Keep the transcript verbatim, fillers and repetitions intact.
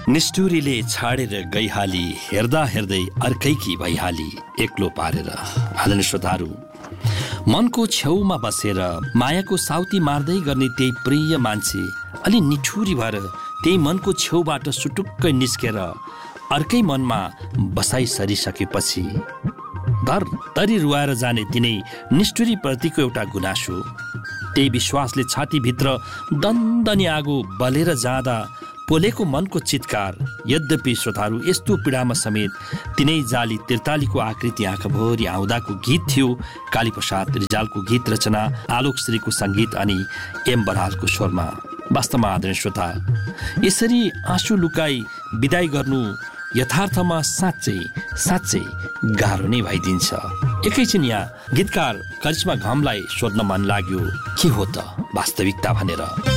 निष्ठुरीले छाडेर गइहाली, हेर्दा हेर्दै अर्कैकी भइहाली, एक्लो पारेर। आदरणीय श्रोताहरू, मनको छेउमा बसेर मायाको साउती मार्दै गर्ने त्यही प्रिय मान्छे अलि निठुरी भएर त्यही मनको छेउबाट सुटुक्कै निस्केर अर्कै मनमा बसाइ सरिसकेपछि दर तरी रुवाएर जाने तिनै निष्ठुरी प्रतिको एउटा गुनासो, त्यही विश्वासले छातीभित्र दन्दनी आगो बलेर जाँदा पोलेको मनको चित्कार। यद्यपि श्रोताहरू, यस्तो पीडामा समेत तिनै जाली तिर्तालीको आकृति आँखाभरि आउँदाको गीत थियो कालीप्रसाद रिजालको गीत रचना, आलोक श्रीको सङ्गीत अनि एम बरालको स्वरमा। वास्तवमा आदरणीय श्रोता, यसरी आँसु लुकाई विदाई गर्नु यथार्थमा साँच्चै साँच्चै गाह्रो नै भइदिन्छ। एकैछिन यहाँ गीतकार करिश्मा घमलाई सोध्न मन लाग्यो, के हो त वास्तविकता भनेर।